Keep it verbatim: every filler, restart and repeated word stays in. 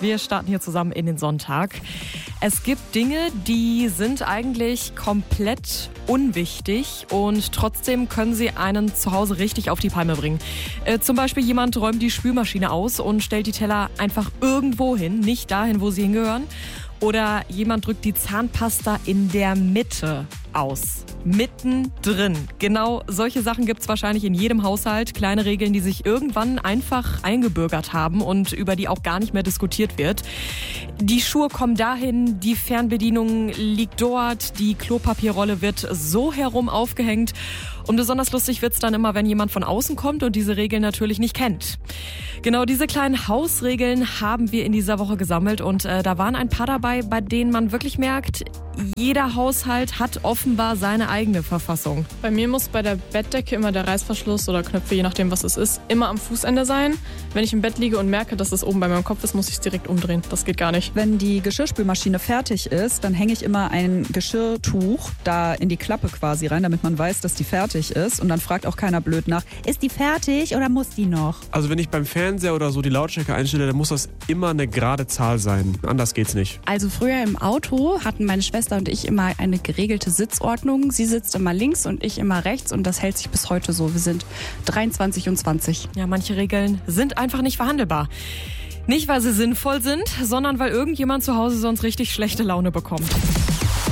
Wir starten hier zusammen in den Sonntag. Es gibt Dinge, die sind eigentlich komplett unwichtig und trotzdem können sie einen zu Hause richtig auf die Palme bringen. Äh, zum Beispiel jemand räumt die Spülmaschine aus und stellt die Teller einfach irgendwo hin, nicht dahin, wo sie hingehören. Oder jemand drückt die Zahnpasta in der Mitte aus. Mittendrin. Genau solche Sachen gibt es wahrscheinlich in jedem Haushalt. Kleine Regeln, die sich irgendwann einfach eingebürgert haben und über die auch gar nicht mehr diskutiert wird. Die Schuhe kommen dahin, die Fernbedienung liegt dort, die Klopapierrolle wird so herum aufgehängt. Und besonders lustig wird's dann immer, wenn jemand von außen kommt und diese Regeln natürlich nicht kennt. Genau diese kleinen Hausregeln haben wir in dieser Woche gesammelt und äh, da waren ein paar dabei, bei denen man wirklich merkt, jeder Haushalt hat offenbar seine eigene Verfassung. Bei mir muss bei der Bettdecke immer der Reißverschluss oder Knöpfe, je nachdem was es ist, immer am Fußende sein. Wenn ich im Bett liege und merke, dass es oben bei meinem Kopf ist, muss ich es direkt umdrehen. Das geht gar nicht. Wenn die Geschirrspülmaschine fertig ist, dann hänge ich immer ein Geschirrtuch da in die Klappe quasi rein, damit man weiß, dass die fertig ist. Und dann fragt auch keiner blöd nach, ist die fertig oder muss die noch? Also wenn ich beim Fernseher oder so die Lautstärke einstelle, dann muss das immer eine gerade Zahl sein. Anders geht's nicht. Also früher im Auto hatten meine Schwester und ich immer eine geregelte Sitzordnung. Sie sitzt immer links und ich immer rechts und das hält sich bis heute so. Wir sind dreiundzwanzig und zwanzig. Ja, manche Regeln sind einfach nicht verhandelbar. Nicht, weil sie sinnvoll sind, sondern weil irgendjemand zu Hause sonst richtig schlechte Laune bekommt.